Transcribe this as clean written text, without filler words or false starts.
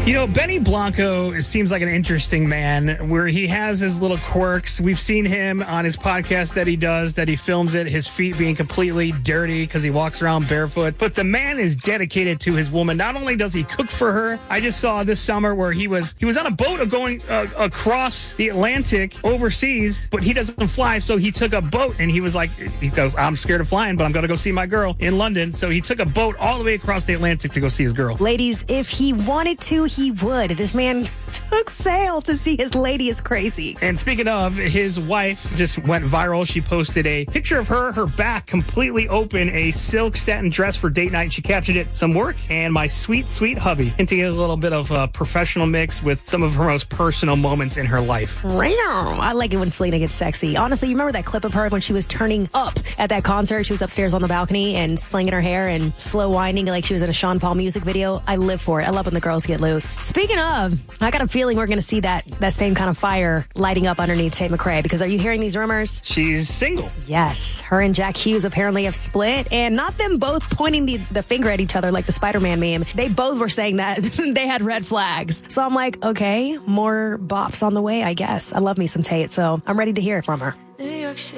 You know, Benny Blanco seems like an interesting man where he has his little quirks. We've seen him on his podcast that he films it, his feet being completely dirty because he walks around barefoot. But the man is dedicated to his woman. Not only does he cook for her, I just saw this summer where he was on a boat going across the Atlantic overseas, but he doesn't fly. So he took a boat and he goes, I'm scared of flying, but I'm going to go see my girl in London. So he took a boat all the way across the Atlantic to go see his girl. Ladies, if he wanted to, he would. This man took sail to see his lady. Is crazy. And speaking of, his wife just went viral. She posted a picture of her back completely open, a silk satin dress for date night. She captioned it, "Some work and my sweet, sweet hubby," hinting at a little bit of a professional mix with some of her most personal moments in her life. I like it when Selena gets sexy. Honestly, you remember that clip of her when she was turning up at that concert? She was upstairs on the balcony and slinging her hair and slow winding like she was in a Sean Paul music video. I live for it. I love when the girls get loose. Speaking of, I got a feeling we're going to see that same kind of fire lighting up underneath Tate McRae, because are you hearing these rumors? She's single. Yes. Her and Jack Hughes apparently have split, and not them both pointing the finger at each other like the Spider-Man meme. They both were saying that they had red flags. So I'm like, okay, more bops on the way, I guess. I love me some Tate, so I'm ready to hear it from her.